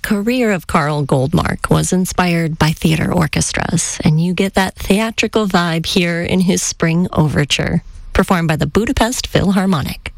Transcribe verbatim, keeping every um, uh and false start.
career of Carl Goldmark was inspired by theater orchestras, and you get that theatrical vibe here in his Spring Overture, performed by the Budapest Philharmonic.